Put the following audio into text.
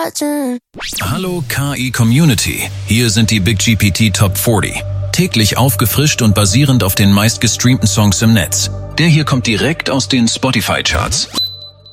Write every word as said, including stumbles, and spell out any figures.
watching. Hallo K I Community, hier sind die Big G P T Top vierzig. Täglich aufgefrischt und basierend auf den meistgestreamten Songs im Netz. Der hier kommt direkt aus den Spotify-Charts.